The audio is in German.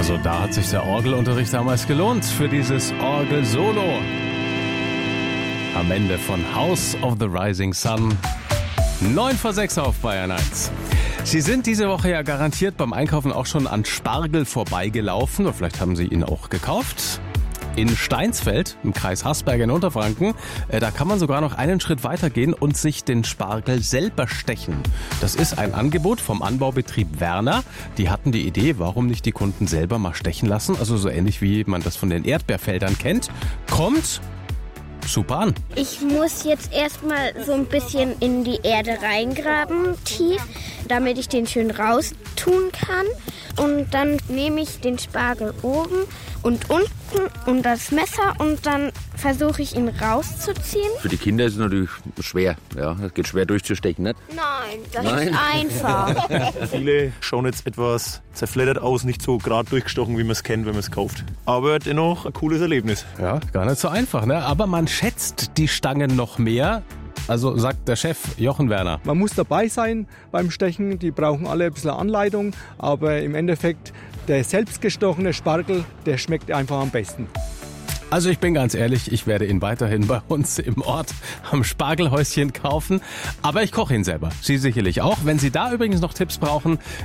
Also da hat sich der Orgelunterricht damals gelohnt für dieses Orgel-Solo. Am Ende von House of the Rising Sun. 5:45 auf Bayern 1. Sie sind diese Woche ja garantiert beim Einkaufen auch schon an Spargel vorbeigelaufen. Oder vielleicht haben Sie ihn auch gekauft. In Steinsfeld, im Kreis Haßberg in Unterfranken, da kann man sogar noch einen Schritt weitergehen und sich den Spargel selber stechen. Das ist ein Angebot vom Anbaubetrieb Werner. Die hatten die Idee, warum nicht die Kunden selber mal stechen lassen? Also so ähnlich wie man das von den Erdbeerfeldern kennt. Kommt super an. Ich muss jetzt erstmal so ein bisschen in die Erde reingraben, tief, damit ich den schön raustun kann. Und dann nehme ich den Spargel oben und unten und das Messer und dann versuche ich ihn rauszuziehen. Für die Kinder ist es natürlich schwer. Ja, es geht schwer durchzustechen, nicht? Nein, das ist einfach. Viele schauen jetzt etwas zerfleddert aus, nicht so gerade durchgestochen, wie man es kennt, wenn man es kauft. Aber dennoch ein cooles Erlebnis. Ja, gar nicht so einfach, ne? Aber man schätzt die Stangen noch mehr. Also sagt der Chef Jochen Werner. Man muss dabei sein beim Stechen, die brauchen alle ein bisschen Anleitung, aber im Endeffekt der selbstgestochene Spargel, der schmeckt einfach am besten. Also ich bin ganz ehrlich, ich werde ihn weiterhin bei uns im Ort am Spargelhäuschen kaufen, aber ich koche ihn selber. Sie sicherlich auch. Wenn Sie da übrigens noch Tipps brauchen,